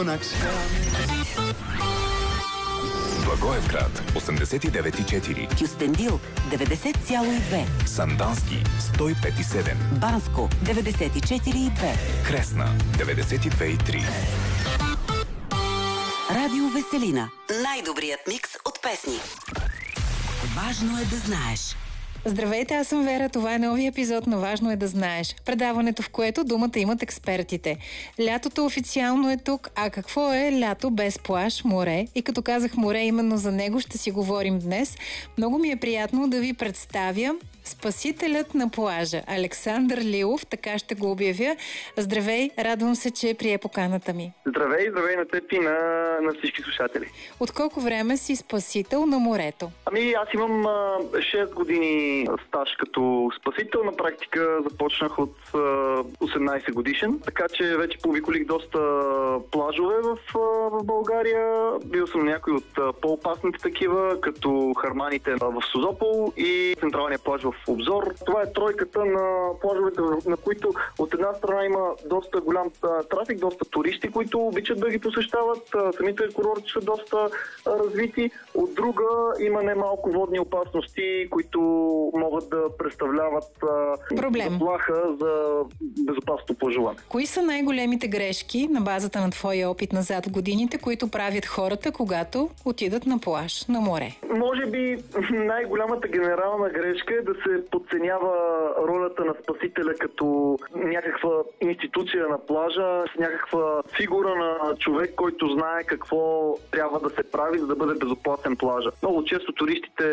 Благоевград 89,4, Кюстендил 90,2, Сандански 105,7, Банско 94,2, Кресна 92,3. Радио Веселина. Най-добрият микс от песни. Важно е да знаеш. Здравейте, аз съм Вера. Това е новия епизод на Важно е да знаеш. Предаването, в което думата имат експертите. Лятото официално е тук, а какво е лято без плаж, море? И като казах море, именно за него ще си говорим днес. Много ми е приятно да ви представя спасителят на плажа, Александър Лилов, така ще го обявя. Здравей, радвам се, че прие поканата ми. Здравей на теб и на всички слушатели. От колко време си спасител на морето? Аз имам 6 години стаж като спасител. На практика започнах от 18 годишен, така че вече пообиколих доста плажове в България. Бил съм някой от по-опасните такива, като Харманите в Созопол и централния плаж в Обзор. Това е тройката на плажовете, на които от една страна има доста голям трафик, доста туристи, които обичат да ги посещават. Самите курорти са доста развити. От друга има немалко водни опасности, които могат да представляват заплаха за безопасното плажуване. Кои са най-големите грешки на базата на твоя опит назад в годините, които правят хората, когато отидат на плаж, на море? Може би най-голямата генерална грешка е да се подценява ролята на спасителя като някаква институция на плажа, с някаква фигура на човек, който знае какво трябва да се прави, за да бъде безопасен плажа. Много често туристите